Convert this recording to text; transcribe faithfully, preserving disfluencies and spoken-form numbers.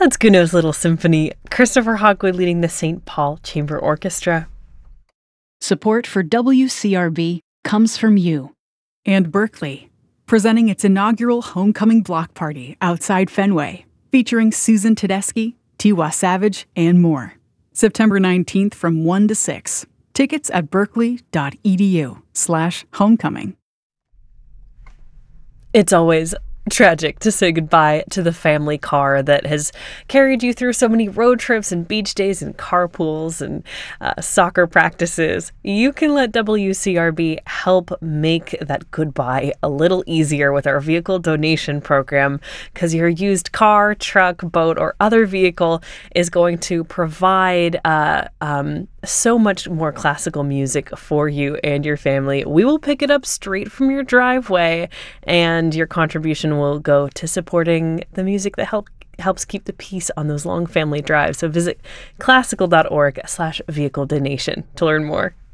That's Gounod's Little Symphony. Christopher Hogwood leading the Saint Paul Chamber Orchestra. Support for W C R B comes from you. And Berkeley, presenting its inaugural Homecoming Block Party outside Fenway, featuring Susan Tedeschi, Tiwa Savage, and more. September nineteenth from one to six. Tickets at berkeley.edu slash homecoming. It's always tragic to say goodbye to the family car that has carried you through so many road trips and beach days and carpools and uh, soccer practices. You can let W C R B help make that goodbye a little easier with our vehicle donation program, because your used car, truck, boat, or other vehicle is going to provide uh, um, so much more classical music for you and your family. We will pick it up straight from your driveway, and your contribution will go to supporting the music that help helps keep the peace on those long family drives. So visit classical dot org slash vehicle donation to learn more.